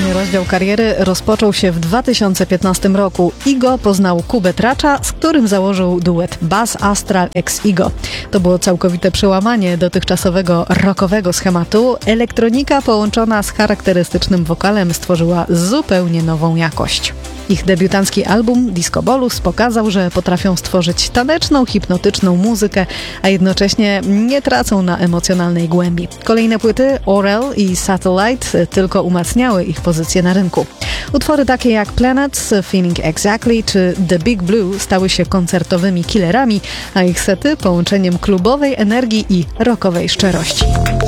Kolejny rozdział kariery rozpoczął się w 2015 roku. Igo poznał Kubę Tracza, z którym założył duet Buzz Astral x Igo. To było całkowite przełamanie dotychczasowego rockowego schematu. Elektronika połączona z charakterystycznym wokalem stworzyła zupełnie nową jakość. Ich debiutancki album Disco Bolus pokazał, że potrafią stworzyć taneczną, hipnotyczną muzykę, a jednocześnie nie tracą na emocjonalnej głębi. Kolejne płyty Orel i Satellite tylko umacniały ich pozycję na rynku. Utwory takie jak Planets, Feeling Exactly czy The Big Blue stały się koncertowymi killerami, a ich sety połączeniem klubowej energii i rockowej szczerości.